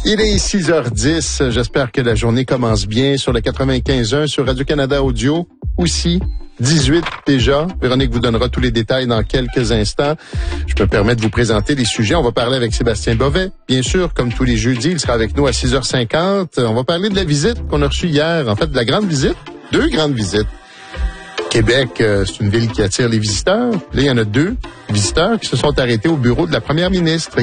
Il est 6h10. J'espère que la journée commence bien sur le 95.1, sur Radio-Canada Audio aussi. 18 déjà. Véronique vous donnera tous les détails dans quelques instants. Je me permets de vous présenter les sujets. On va parler avec Sébastien Bovet. Bien sûr, comme tous les jeudis, il sera avec nous à 6h50. On va parler de la visite qu'on a reçue hier. En fait, de la grande visite. 2 grandes visites. Québec, c'est une ville qui attire les visiteurs. Là, il y en a 2 visiteurs qui se sont arrêtés au bureau de la première ministre,